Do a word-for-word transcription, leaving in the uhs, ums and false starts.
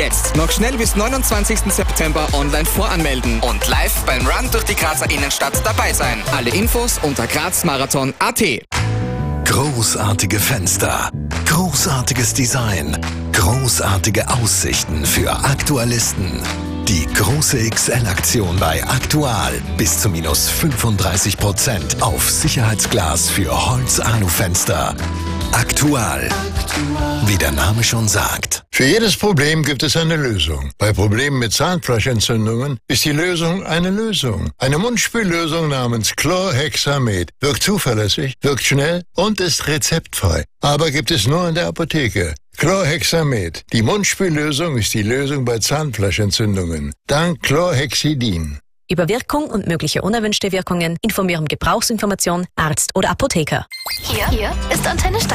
Jetzt noch schnell bis neunundzwanzigsten September online voranmelden und live beim Run durch die Grazer Innenstadt dabei sein. Alle Infos unter grazmarathon punkt at. Großartige Fenster, großartiges Design, großartige Aussichten für Aktualisten. Die große X L-Aktion bei Aktual. Bis zu minus fünfunddreißig Prozent auf Sicherheitsglas für Holz-Alu-Fenster. Aktual. Wie der Name schon sagt. Für jedes Problem gibt es eine Lösung. Bei Problemen mit Zahnfleischentzündungen ist die Lösung eine Lösung. Eine Mundspüllösung namens Chlorhexamed wirkt zuverlässig, wirkt schnell und ist rezeptfrei. Aber gibt es nur in der Apotheke. Chlorhexamed. Die Mundspüllösung ist die Lösung bei Zahnfleischentzündungen. Dank Chlorhexidin. Über Wirkung und mögliche unerwünschte Wirkungen informieren Gebrauchsinformation, Arzt oder Apotheker. Hier, hier ist Antenne Stein.